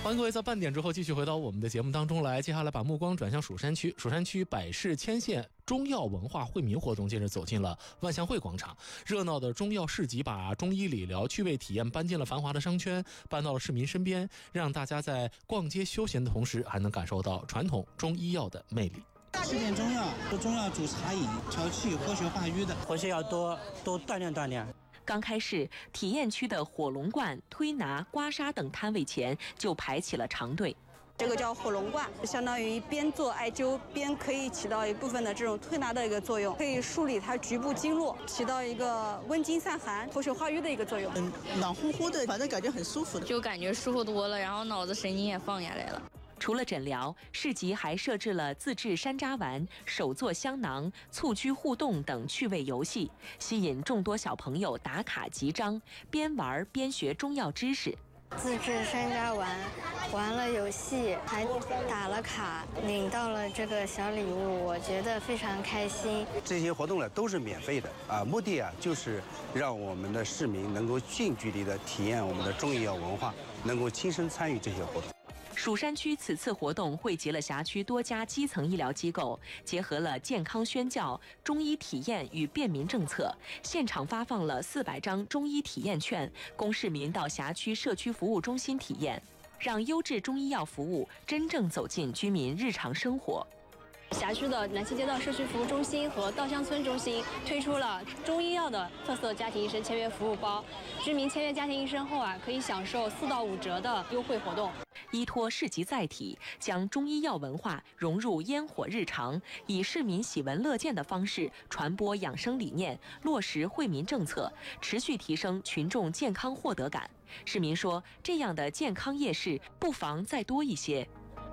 欢迎各位在半点之后继续回到我们的节目当中来。接下来把目光转向蜀山区，蜀山区百世千县中药文化惠民活动近日走进了万象汇广场，热闹的中药市集把中医理疗趣味体验搬进了繁华的商圈，搬到了市民身边，让大家在逛街休闲的同时，还能感受到传统中医药的魅力。 吃点中药，做中药煮茶饮，调气活血化瘀的， 回去要多锻炼锻炼。 刚开始，体验区的火龙罐、推拿、刮痧等摊位前就排起了长队。 这个叫火龙罐，相当于边做艾灸边可以起到一部分的这种推拿的一个作用，可以梳理它局部经络，起到一个温经散寒、活血化瘀的一个作用。 暖乎乎的，反正感觉很舒服的， 就感觉舒服多了，然后脑子神经也放下来了。 除了诊疗，市集还设置了自制山楂丸、手做香囊、蹴鞠互动等趣味游戏，吸引众多小朋友打卡集章，边玩边学中药知识。 自制山楂丸，玩了游戏，还打了卡，领到了这个小礼物，我觉得非常开心。 这些活动呢都是免费的目的就是让我们的市民能够近距离的体验我们的中医药文化，能够亲身参与这些活动。 蜀山区此次活动汇集了辖区多家基层医疗机构，结合了健康宣教、中医体验与便民政策，现场发放了400张中医体验券，供市民到辖区社区服务中心体验，让优质中医药服务真正走进居民日常生活。 辖区的南溪街道社区服务中心和稻香村中心推出了中医药的特色家庭医生签约服务包，居民签约家庭医生后可以享受4到5折的优惠活动。 依托市集载体，将中医药文化融入烟火日常，以市民喜闻乐见的方式传播养生理念，落实惠民政策，持续提升群众健康获得感。市民说，这样的健康夜市不妨再多一些。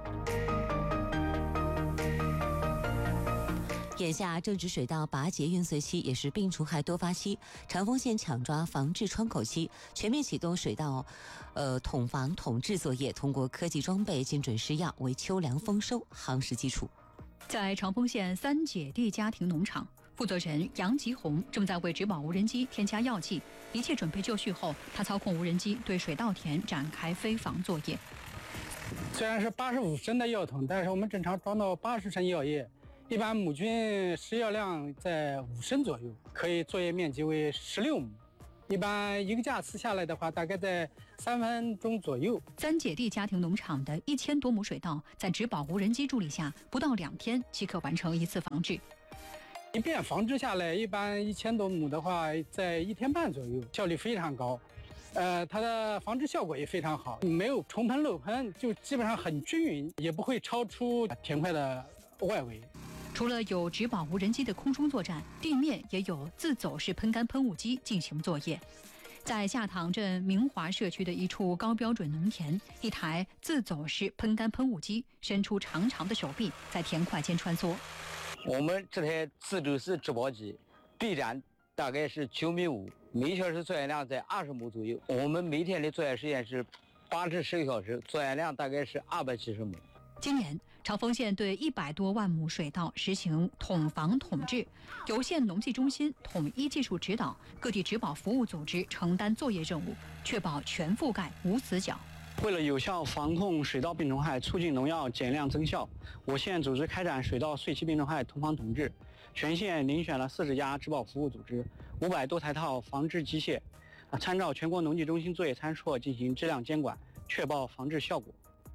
眼下正值水稻拔节运穗期，也是病虫害多发期，长丰县抢抓防治窗口期，全面启动水稻统防统治作业，通过科技装备精准施药，为秋粮丰收夯实基础。 在长丰县三姐弟家庭农场，负责人杨吉红正在为植保无人机添加药剂，一切准备就绪后，他操控无人机对水稻田展开飞防作业。 虽然是85升的药桶，但是我们正常装到80升药液。一般亩均施药量在5升左右，可以作业面积为16亩。一般一个架次下来的话，大概在3分钟左右。 三姐弟家庭农场的1000多亩水稻，在植保无人机助力下，不到2天即可完成一次防治。 一遍防治下来，一般1000多亩的话，在1天半左右，效率非常高。它的防治效果也非常好，没有虫喷漏喷，就基本上很均匀，也不会超出田块的外围。 除了有植保无人机的空中作战，地面也有自走式喷干喷雾机进行作业。在下塘镇明华社区的一处高标准农田，一台自走式喷干喷雾机伸出长长的手臂，在田块间穿梭。 我们这台自走式植保机臂展大概是9.5米，每小时作业量在20亩左右。我们每天的作业时间是8至10个小时，作业量大概是270亩。 今年，长丰县对100多万亩水稻实行统防统治，由县农技中心统一技术指导，各地植保服务组织承担作业任务，确保全覆盖无死角。 为了有效防控水稻病虫害，促进农药减量增效，我县组织开展水稻穗期病虫害统防统治，全县遴选了40家植保服务组织，500多台套防治机械，参照全国农技中心作业参数进行质量监管，确保防治效果。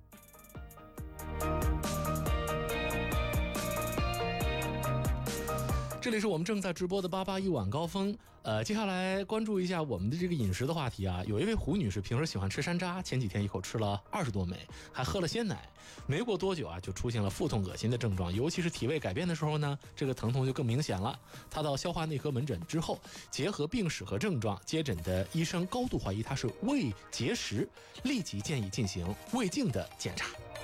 这里是我们正在直播的881晚高峰。接下来关注一下我们的这个饮食的话题啊。有一位胡女士平时喜欢吃山楂，前几天一口吃了20多枚，还喝了鲜奶，没过多久就出现了腹痛恶心的症状，尤其是体位改变的时候呢，这个疼痛就更明显了。她到消化内科门诊之后，结合病史和症状，接诊的医生高度怀疑她是胃结石，立即建议进行胃镜的检查。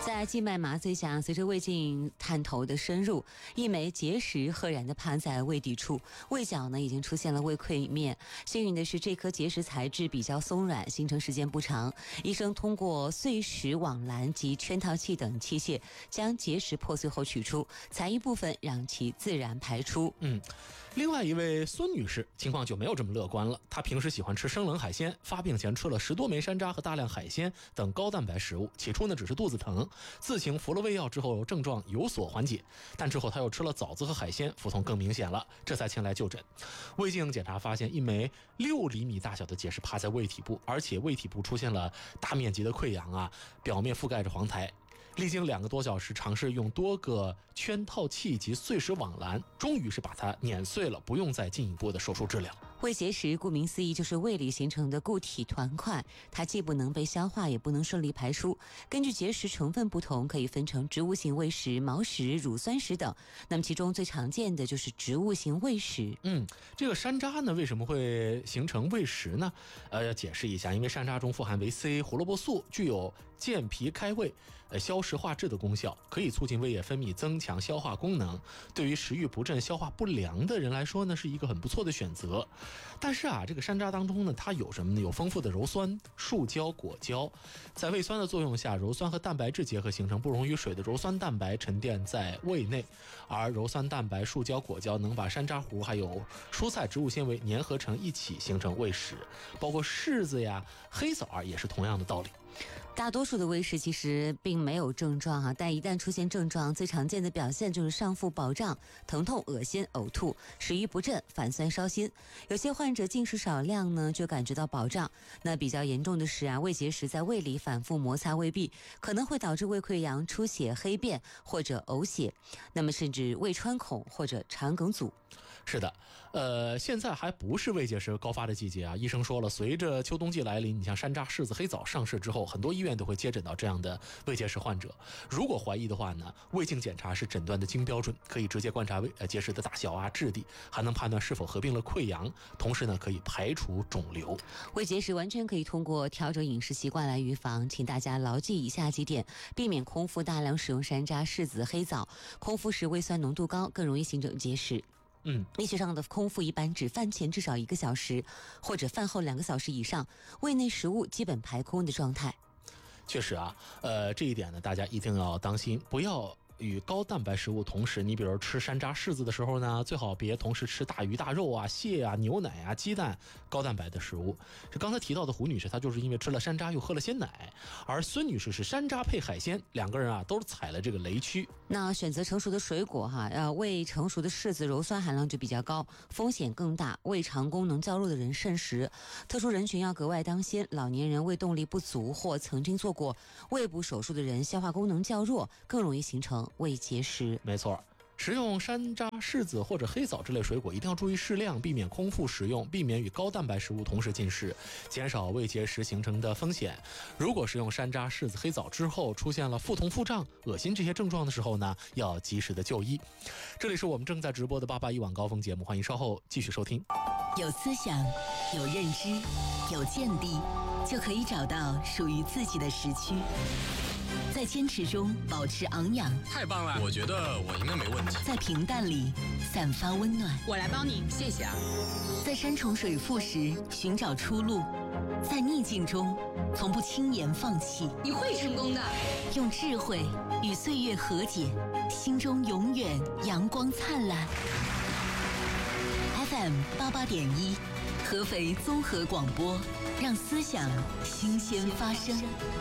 在静脉麻醉下，随着胃镜探头的深入，一枚结石赫然地趴在胃底处，胃角呢已经出现了胃溃面。幸运的是，这颗结石材质比较松软，形成时间不长。医生通过碎石网篮及圈套器等器械，将结石破碎后取出，残余部分让其自然排出。 另外一位孙女士情况就没有这么乐观了，她平时喜欢吃生冷海鲜，发病前吃了10多枚山楂和大量海鲜等高蛋白食物，起初呢只是肚子疼，自行服了胃药之后症状有所缓解，但之后她又吃了枣子和海鲜，腹痛更明显了，这才前来就诊。胃镜检查发现一枚6厘米大小的结石趴在胃体部，而且胃体部出现了大面积的溃疡啊，表面覆盖着黄苔。历经2个多小时，尝试用多个圈套器及碎石网篮，终于是把它碾碎了，不用再进一步的手术治疗。 胃结石顾名思义就是胃里形成的固体团块，它既不能被消化，也不能顺利排出。根据结石成分不同，可以分成植物性胃石、毛石、乳酸石等。那么其中最常见的就是植物性胃石。 这个山楂呢为什么会形成胃石呢？要解释一下，因为山楂中富含维 C、胡萝卜素，具有健脾开胃、消食化滞的功效，可以促进胃液分泌，增强消化功能。对于食欲不振、消化不良的人来说呢，是一个很不错的选择。但是这个山楂当中呢，它有什么呢？有丰富的鞣酸、树胶、果胶，在胃酸的作用下，鞣酸和蛋白质结合形成不溶于水的鞣酸蛋白沉淀在胃内，而鞣酸蛋白、树胶、果胶能把山楂糊还有蔬菜植物纤维粘合成一起，形成胃石。包括柿子呀、黑枣也是同样的道理。 大多数的胃石其实并没有症状但一旦出现症状，最常见的表现就是上腹饱胀、疼痛、恶心、呕吐、食欲不振、反酸烧心。有些患者进食少量呢，就感觉到饱胀。那比较严重的是胃结石在胃里反复摩擦胃壁，可能会导致胃溃疡、出血、黑便或者呕血，那么甚至胃穿孔或者肠梗阻。 是的，现在还不是胃结石高发的季节啊。医生说了，随着秋冬季来临，你像山楂、柿子、黑枣上市之后，很多医院都会接诊到这样的胃结石患者。如果怀疑的话呢，胃镜检查是诊断的金标准，可以直接观察胃结石的大小质地，还能判断是否合并了溃疡，同时呢可以排除肿瘤。 胃结石完全可以通过调整饮食习惯来预防，请大家牢记以下几点：避免空腹大量使用山楂、柿子、黑枣，空腹时胃酸浓度高，更容易形成结石。医学上的空腹一般指饭前至少1个小时，或者饭后2个小时以上，胃内食物基本排空的状态。 确实这一点呢，大家一定要当心，不要与高蛋白食物同时。你比如吃山楂、柿子的时候呢，最好别同时吃大鱼大肉蟹牛奶鸡蛋高蛋白的食物。这刚才提到的胡女士，她就是因为吃了山楂又喝了鲜奶，而孙女士是山楂配海鲜，两个人都是踩了这个雷区。 那选择成熟的水果未成熟的柿子鞣酸含量就比较高，风险更大，胃肠功能较弱的人慎食。特殊人群要格外当心，老年人、胃动力不足或曾经做过胃部手术的人，消化功能较弱，更容易形成胃结石。 没错，食用山楂、柿子或者黑枣这类水果一定要注意适量，避免空腹食用，避免与高蛋白食物同时进食，减少胃结石形成的风险。如果食用山楂、柿子、黑枣之后出现了腹痛、腹胀、恶心这些症状的时候呢，要及时的就医。这里是我们正在直播的881晚高峰节目，欢迎稍后继续收听。 有思想，有认知，有见地，就可以找到属于自己的时区。在坚持中保持昂扬， 太棒了！我觉得我应该没问题。 在平淡里散发温暖， 我来帮你，谢谢啊。 在山重水复时寻找出路，在逆境中从不轻言放弃。 你会成功的。 用智慧与岁月和解，心中永远阳光灿烂。FM 88.1，合肥综合广播，让思想新鲜发生。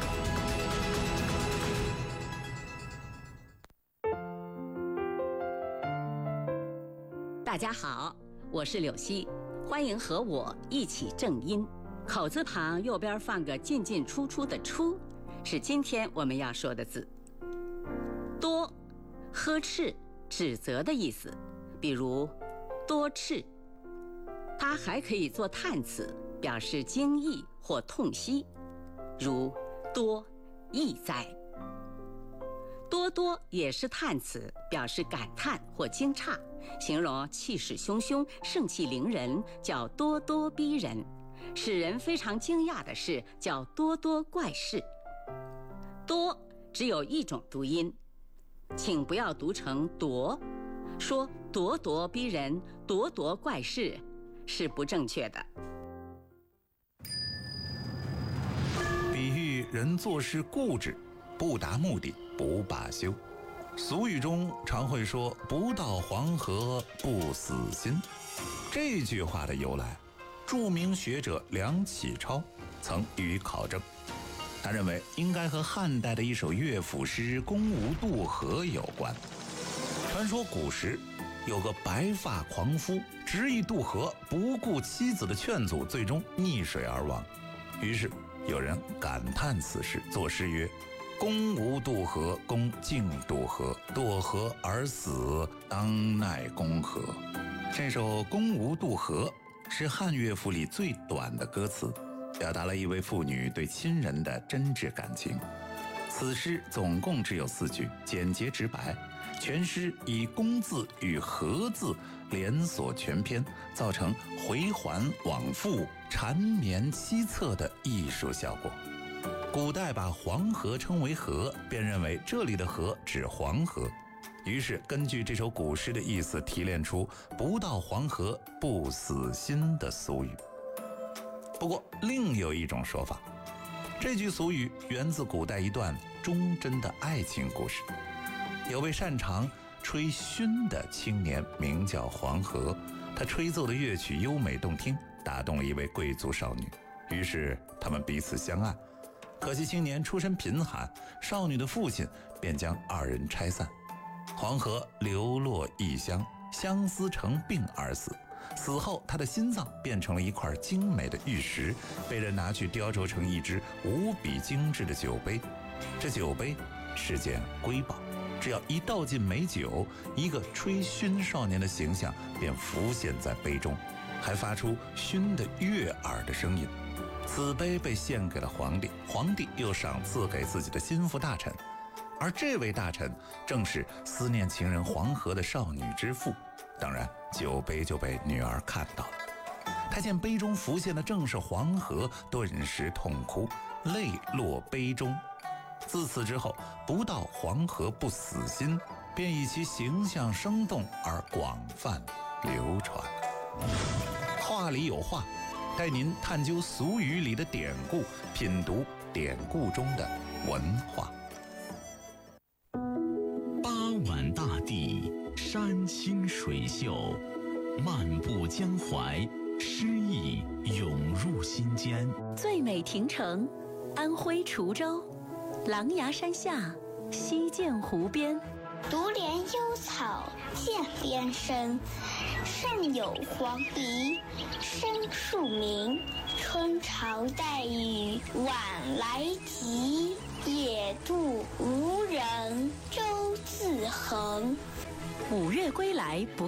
大家好，我是柳溪，欢迎和我一起正音。口字旁右边放个进进出出的出，是今天我们要说的字。多，呵斥、指责的意思，比如多斥。它还可以做叹词，表示惊异或痛惜，如多益哉。多多也是叹词，表示感叹或惊诧，形容气势汹汹、盛气凌人，叫咄咄逼人；使人非常惊讶的事，叫咄咄怪事。多只有一种读音，请不要读成夺，说咄咄逼人、咄咄怪事是不正确的。 比喻人做事固执，不达目的不罢休。俗语中常会说不到黄河不死心。这句话的由来，著名学者梁启超曾予以考证。他认为应该和汉代的一首乐府诗《宫无渡河》有关。传说古时有个白发狂夫执意渡河，不顾妻子的劝阻，最终溺水而亡。于是有人感叹此事，作诗曰：公无渡河，公竟渡河，堕河而死，当奈公何？这首《公无渡河》是汉乐府里最短的歌词，表达了一位妇女对亲人的真挚感情。此诗总共只有4句，简洁直白，全诗以公字与河字连锁全篇，造成回环往复、缠绵凄恻的艺术效果。古代把黄河称为河，便认为这里的河指黄河，于是根据这首古诗的意思提炼出不到黄河不死心的俗语。不过另有一种说法，这句俗语源自古代一段忠贞的爱情故事。有位擅长吹埙的青年名叫黄河，他吹奏的乐曲优美动听，打动了一位贵族少女，于是他们彼此相爱。可惜青年出身贫寒，少女的父亲便将2人拆散。黄河流落异乡，相思成病而死。死后他的心脏变成了一块精美的玉石，被人拿去雕琢成一只无比精致的酒杯。这酒杯是件瑰宝，只要一倒进美酒，一个吹埙少年的形象便浮现在杯中，还发出埙的悦耳的声音。此杯被献给了皇帝，皇帝又赏赐给自己的心腹大臣，而这位大臣正是思念情人黄河的少女之父。当然酒杯就被女儿看到了，他见杯中浮现的正是黄河，顿时痛哭，泪落杯中。自此之后，不到黄河不死心便以其形象生动而广泛流传。话里有话，带您探究俗语里的典故，品读典故中的文化。 八碗大地，山清水秀，漫步江淮，诗意涌入心间。 最美亭城，安徽滁州，琅琊山下，西涧湖边。 独怜幽草涧边生，胜有黄鹂深树鸣。春潮带雨晚来急，野渡无人舟自横。 五岳归来不